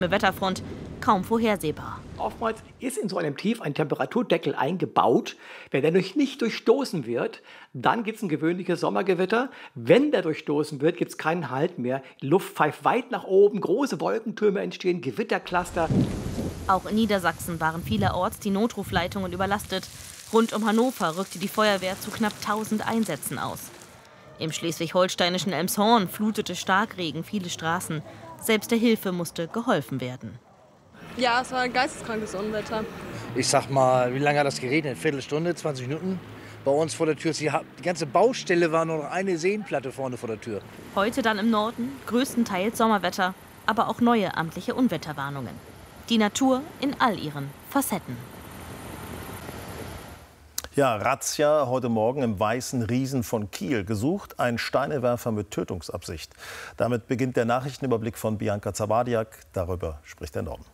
Wetterfront kaum vorhersehbar. Oftmals ist in so einem Tief ein Temperaturdeckel eingebaut. Wenn der nicht durchstoßen wird, dann gibt es ein gewöhnliches Sommergewitter. Wenn der durchstoßen wird, gibt es keinen Halt mehr. Die Luft pfeift weit nach oben, große Wolkentürme entstehen, Gewittercluster. Auch in Niedersachsen waren vielerorts die Notrufleitungen überlastet. Rund um Hannover rückte die Feuerwehr zu knapp 1000 Einsätzen aus. Im schleswig-holsteinischen Elmshorn flutete Starkregen viele Straßen. Selbst der Hilfe musste geholfen werden. Ja, es war ein geisteskrankes Unwetter. Ich sag mal, wie lange hat das geregnet? Viertelstunde, 20 Minuten? Bei uns vor der Tür. Die ganze Baustelle war nur noch eine Seenplatte vorne vor der Tür. Heute dann im Norden größtenteils Sommerwetter, aber auch neue amtliche Unwetterwarnungen. Die Natur in all ihren Facetten. Ja, Razzia heute Morgen im Weißen Riesen von Kiel. Gesucht ein Steinewerfer mit Tötungsabsicht. Damit beginnt der Nachrichtenüberblick von Bianca Zabadiak. Darüber spricht der Norden.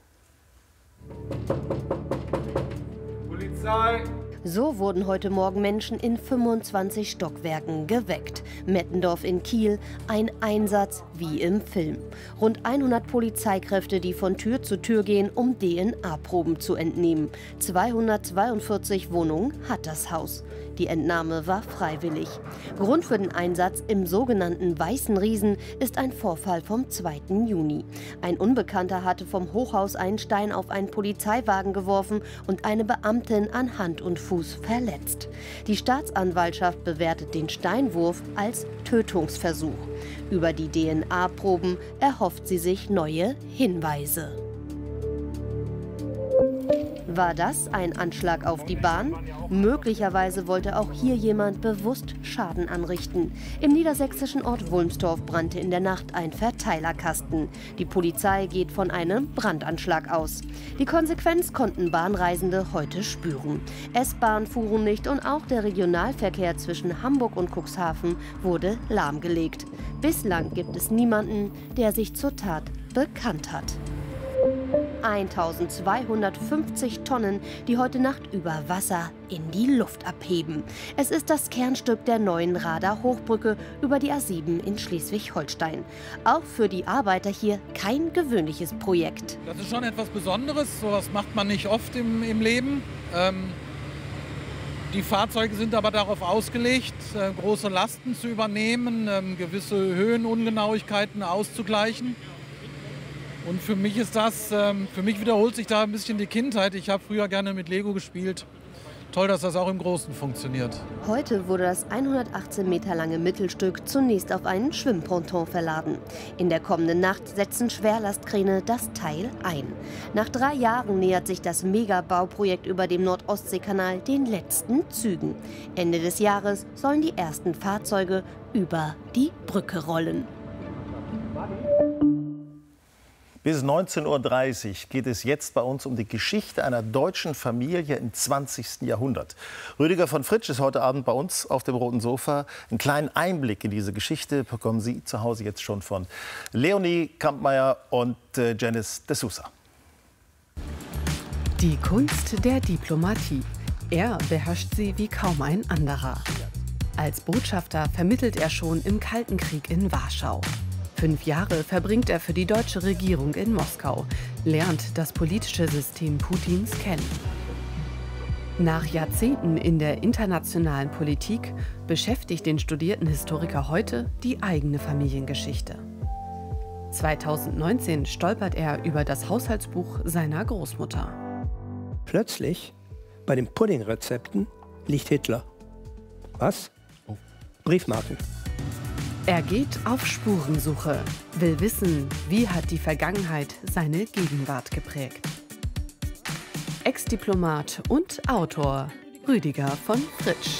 Polizei! So wurden heute Morgen Menschen in 25 Stockwerken geweckt. Mettendorf in Kiel, ein Einsatz wie im Film. Rund 100 Polizeikräfte, die von Tür zu Tür gehen, um DNA-Proben zu entnehmen. 242 Wohnungen hat das Haus. Die Entnahme war freiwillig. Grund für den Einsatz im sogenannten Weißen Riesen ist ein Vorfall vom 2. Juni. Ein Unbekannter hatte vom Hochhaus einen Stein auf einen Polizeiwagen geworfen und eine Beamtin an Hand und Fuß verletzt. Die Staatsanwaltschaft bewertet den Steinwurf als Tötungsversuch. Über die DNA-Proben erhofft sie sich neue Hinweise. War das ein Anschlag auf die Bahn? Möglicherweise wollte auch hier jemand bewusst Schaden anrichten. Im niedersächsischen Ort Wulmstorf brannte in der Nacht ein Verteilerkasten. Die Polizei geht von einem Brandanschlag aus. Die Konsequenz konnten Bahnreisende heute spüren. S-Bahnen fuhren nicht und auch der Regionalverkehr zwischen Hamburg und Cuxhaven wurde lahmgelegt. Bislang gibt es niemanden, der sich zur Tat bekannt hat. 1250 Tonnen, die heute Nacht über Wasser in die Luft abheben. Es ist das Kernstück der neuen Radar-Hochbrücke über die A7 in Schleswig-Holstein. Auch für die Arbeiter hier kein gewöhnliches Projekt. Das ist schon etwas Besonderes, sowas macht man nicht oft im Leben. Die Fahrzeuge sind aber darauf ausgelegt, große Lasten zu übernehmen, gewisse Höhenungenauigkeiten auszugleichen. Und für mich wiederholt sich da ein bisschen die Kindheit. Ich habe früher gerne mit Lego gespielt. Toll, dass das auch im Großen funktioniert. Heute wurde das 118 Meter lange Mittelstück zunächst auf einen Schwimmponton verladen. In der kommenden Nacht setzen Schwerlastkräne das Teil ein. Nach 3 Jahren nähert sich das Megabauprojekt über dem Nord-Ostsee-Kanal den letzten Zügen. Ende des Jahres sollen die ersten Fahrzeuge über die Brücke rollen. Bis 19:30 Uhr geht es jetzt bei uns um die Geschichte einer deutschen Familie im 20. Jahrhundert. Rüdiger von Fritsch ist heute Abend bei uns auf dem roten Sofa. Einen kleinen Einblick in diese Geschichte bekommen Sie zu Hause jetzt schon von Leonie Kampmeier und Janice de Sousa. Die Kunst der Diplomatie. Er beherrscht sie wie kaum ein anderer. Als Botschafter vermittelt er schon im Kalten Krieg in Warschau. 5 Jahre verbringt er für die deutsche Regierung in Moskau, lernt das politische System Putins kennen. Nach Jahrzehnten in der internationalen Politik beschäftigt den studierten Historiker heute die eigene Familiengeschichte. 2019 stolpert er über das Haushaltsbuch seiner Großmutter. Plötzlich, bei den Puddingrezepten, liegt Hitler. Was? Briefmarken. Er geht auf Spurensuche, will wissen, wie hat die Vergangenheit seine Gegenwart geprägt. Ex-Diplomat und Autor Rüdiger von Fritsch.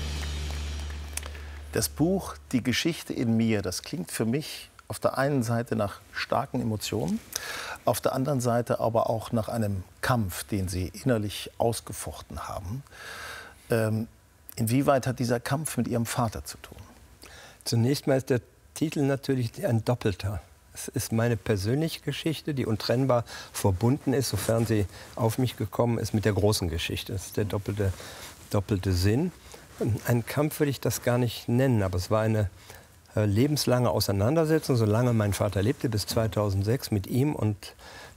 Das Buch Die Geschichte in mir, das klingt für mich auf der einen Seite nach starken Emotionen, auf der anderen Seite aber auch nach einem Kampf, den Sie innerlich ausgefochten haben. Inwieweit hat dieser Kampf mit Ihrem Vater zu tun? Zunächst mal ist der Titel natürlich ein doppelter. Es ist meine persönliche Geschichte, die untrennbar verbunden ist, sofern sie auf mich gekommen ist, mit der großen Geschichte. Das ist der doppelte Sinn. Ein Kampf würde ich das gar nicht nennen, aber es war eine lebenslange Auseinandersetzung, solange mein Vater lebte, bis 2006 mit ihm und